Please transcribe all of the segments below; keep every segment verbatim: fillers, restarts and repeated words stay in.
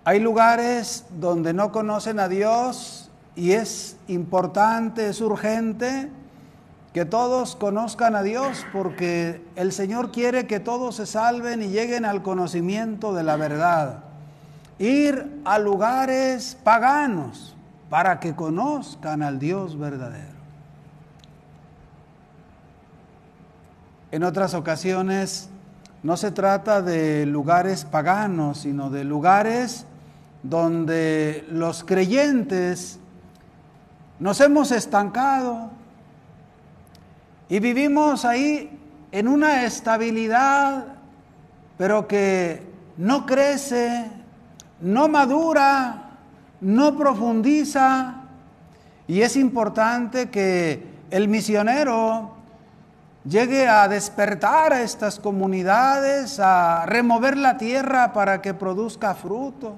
Hay lugares donde no conocen a Dios y es importante, es urgente que todos conozcan a Dios, porque el Señor quiere que todos se salven y lleguen al conocimiento de la verdad. Ir a lugares paganos para que conozcan al Dios verdadero. En otras ocasiones no se trata de lugares paganos, sino de lugares donde los creyentes nos hemos estancado y vivimos ahí en una estabilidad, pero que no crece, no madura, no profundiza. Y es importante que el misionero llegue a despertar a estas comunidades, a remover la tierra para que produzca fruto.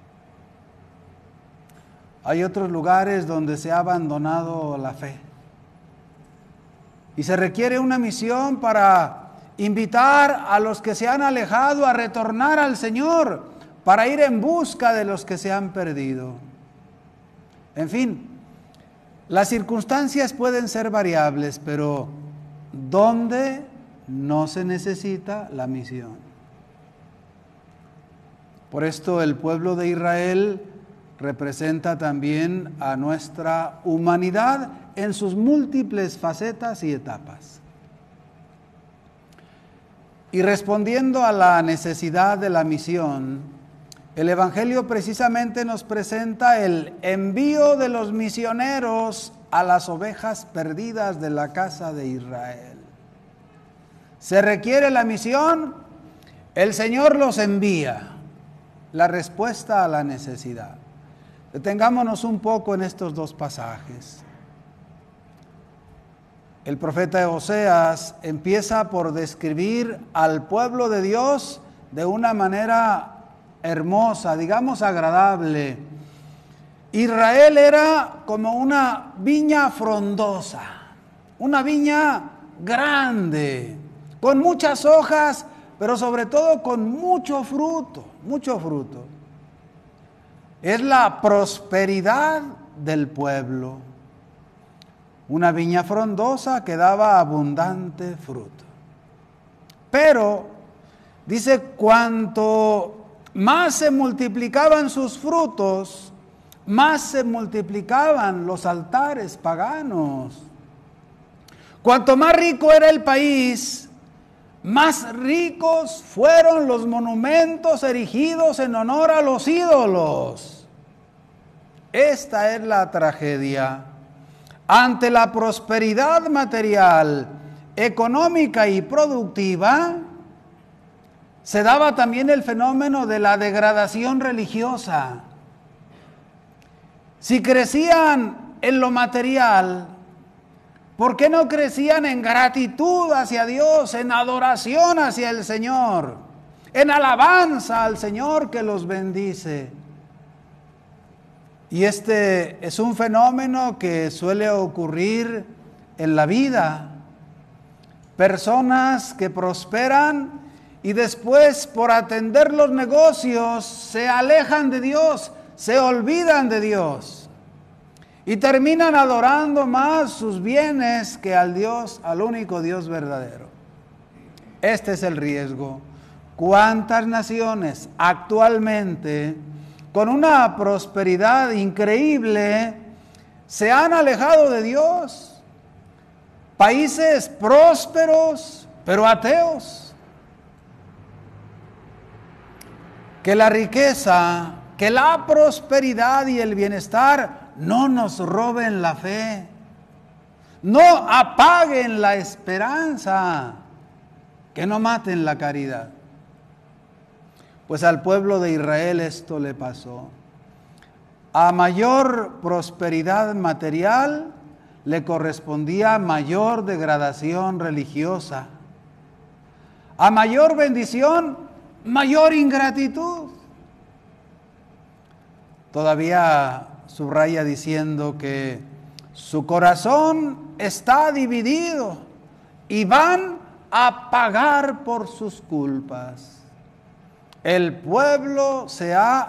Hay otros lugares donde se ha abandonado la fe. Y se requiere una misión para invitar a los que se han alejado a retornar al Señor, para ir en busca de los que se han perdido. En fin, las circunstancias pueden ser variables, pero ¿dónde no se necesita la misión? Por esto el pueblo de Israel representa también a nuestra humanidad en sus múltiples facetas y etapas. Y respondiendo a la necesidad de la misión, el Evangelio precisamente nos presenta el envío de los misioneros a las ovejas perdidas de la casa de Israel. ¿Se requiere la misión? El Señor los envía. La respuesta a la necesidad. Detengámonos un poco en estos dos pasajes. El profeta Oseas empieza por describir al pueblo de Dios de una manera hermosa, digamos agradable. Israel era como una viña frondosa, una viña grande, con muchas hojas, pero sobre todo con mucho fruto, mucho fruto. Es la prosperidad del pueblo. Una viña frondosa que daba abundante fruto. Pero, dice, cuanto más se multiplicaban sus frutos, más se multiplicaban los altares paganos. Cuanto más rico era el país, más ricos fueron los monumentos erigidos en honor a los ídolos. Esta es la tragedia. Ante la prosperidad material, económica y productiva, se daba también el fenómeno de la degradación religiosa. Si crecían en lo material, ¿por qué no crecían en gratitud hacia Dios, en adoración hacia el Señor, en alabanza al Señor que los bendice? Y este es un fenómeno que suele ocurrir en la vida. Personas que prosperan y después, por atender los negocios, se alejan de Dios, se olvidan de Dios y terminan adorando más sus bienes que al Dios, al único Dios verdadero. Este es el riesgo. ¿Cuántas naciones actualmente, con una prosperidad increíble, se han alejado de Dios? Países prósperos, pero ateos. Que la riqueza, que la prosperidad y el bienestar no nos roben la fe, no apaguen la esperanza, que no maten la caridad. Pues al pueblo de Israel esto le pasó. A mayor prosperidad material le correspondía mayor degradación religiosa. A mayor bendición, mayor ingratitud. Todavía subraya diciendo que su corazón está dividido y van a pagar por sus culpas. El pueblo se ha